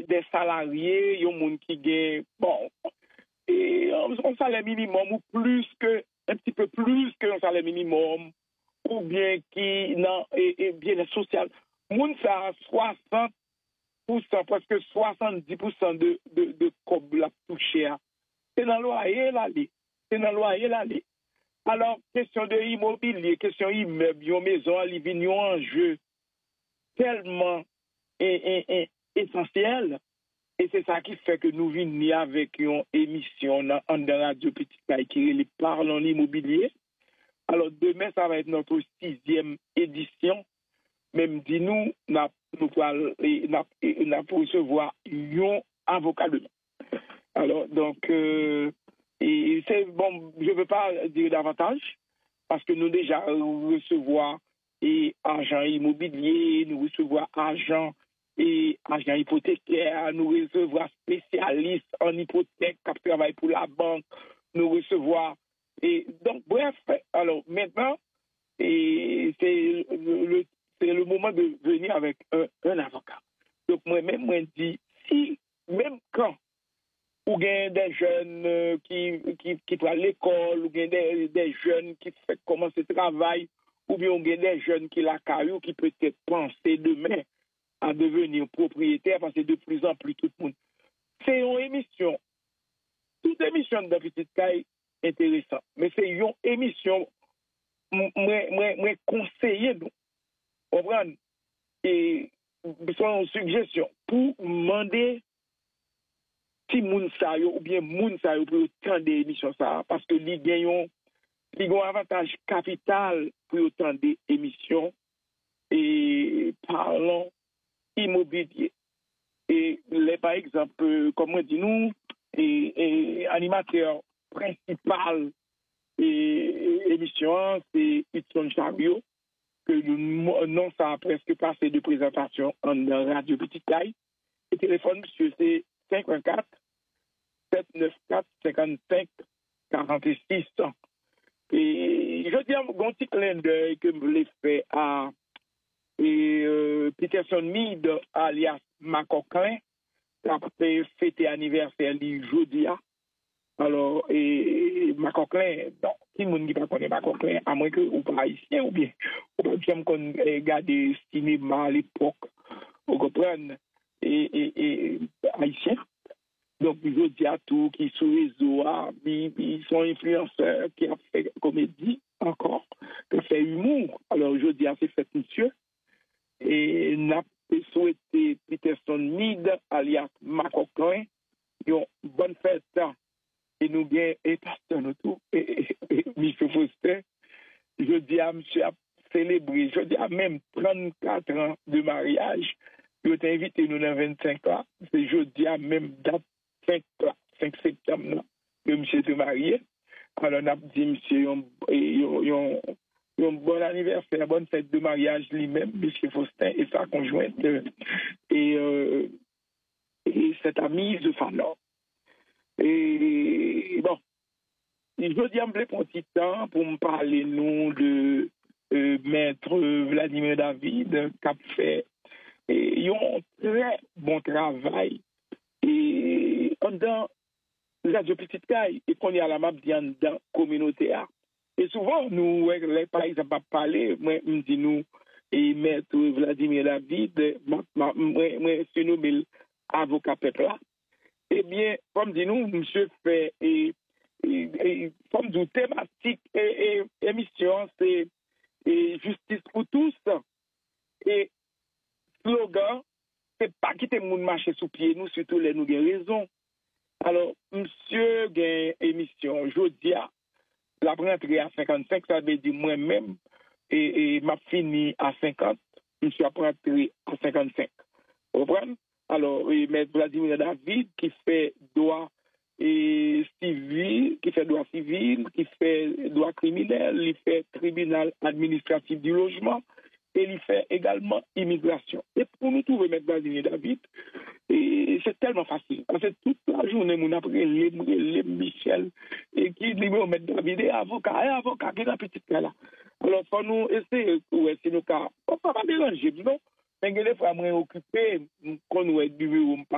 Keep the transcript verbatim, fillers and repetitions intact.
des salariés, yon moun qui gagne, bon, et un salaire minimum ou plus que, un petit peu plus que un salaire minimum, ou bien qui, non, et, et bien social. Moun ça, soixante pour cent, presque soixante-dix pour cent de, de, de cob la touché. C'est dans le loyer l'année. C'est dans le loyer l'année. Alors, question de immobilier, question immeuble, yon maison, li vin yon enjeu tellement et, et, et, essentiel. Et c'est ça qui fait que nous venons avec une émission dans la radio Petit Caille qui est Parlons l'immobilier. Alors, demain, ça va être notre sixième édition. Même dis-nous, nous pour recevoir un avocat demain. Alors, donc, euh, et c'est bon, je ne veux pas dire davantage, parce que nous déjà recevoir et agent immobilier, nous recevoir agent et agent hypothécaire, nous recevoir spécialistes en hypothèque qui travaillent pour la banque, nous recevoir. Et donc, bref, alors maintenant, et c'est le, c'est le moment de venir avec un, un avocat. Donc, moi-même, moi, je dis, si, même quand, ou bien des jeunes euh, qui, qui, qui vont à l'école, ou bien des, des jeunes qui font commencer le travail, ou bien ou bien des jeunes qui la carrière, qui peut-être penser demain à devenir propriétaire, parce que de plus en plus tout le monde. C'est une émission. Toute émission de Petite Caille est intéressante, mais c'est une émission, moi, moi, moi, conseiller nous. Vous comprenez? Et, c'est une suggestion pour demander si moun sa yo ou bien moun sa yo pour autant d'émissions ça parce que li gagnent li gon avantage capital pour autant d'émissions et parlons immobilier et les par exemple comme on dit nous et, et animateur principal et émission c'est Hudson Chariot que nous non ça a presque passé de présentation en radio Petite Caille et téléphone monsieur c'est cinquante-quatre sept cent quatre-vingt-quatre cinquante-cinq quarante-six. Et je dis un petit clin d'œil que je l'ai fait à et, euh, Peterson Mead, alias Macoquelin, qui a fêté anniversaire du jeudi. Alors, et Macoquelin, donc, qui ne dit pas qu'on est Macoquelin, à moins que vous pas haïtien ou bien, ou pas bien qu'on regarde cinéma à l'époque, vous comprenez, et, et, et haïtien. Donc, je dis à tout qui sur les réseaux, ils sont influenceurs, qui a fait comédie encore, qui a fait humour. Alors, je dis à ces fêtes, monsieur, et n'a pas souhaité Peterson Mead, alias Macoquelin, une bonne fête, et nous bien, et pasteur nous tout, et, et, et monsieur Foster, je dis à monsieur à célébrer, je dis à même trente-quatre ans de mariage, je t'ai invité nous dans vingt-cinq ans, c'est je dis à même date cinq septembre, que monsieur est marié. Alors, on a dit, monsieur, un bon anniversaire, bonne fête de mariage lui-même, monsieur Faustin et sa conjointe, et, euh, et cette amie de Fanon. Et bon, je dis un petit temps pour me parler, nous, de euh, maître Vladimir David, qui a fait et, un très bon travail. Et dans la Petite Caille, et qu'on est à la map dans la communauté. Et souvent, nous, les pays n'ont pas parlé, moi, je dis nous, et maître Vladimir David, moi, c'est nous, avocat peuple là. Eh bien, comme dit nous, monsieur fait, et, et, et comme du thématique et, et émission, c'est et justice pour tous. Et slogan, c'est pas quitter moun marcher sous pied, nous, surtout les nous avons raison. Alors, monsieur gagne émission, jeudi, la rentrée à cinquante-cinq, ça veut dire moi-même, et, et m'a fini à cinquante, monsieur a rentré à cinquante-cinq. Vous comprenez? Alors, et maître Vladimir David, qui fait droit et civil, qui fait droit civil, qui fait droit criminel, il fait tribunal administratif du logement, et il fait également immigration. Et pour nous trouver maître Vladimir David, et c'est tellement facile. Parce que toute la journée, mon après les, les Michel, et qui dit, maître David est avocat, et avocat, qui est la petite là. Alors, pour nous essayer, ouais, c'est nos cas, on ne va pas mélanger, non? Mais les fois, moi, occupé, qu'on nous est du bureau,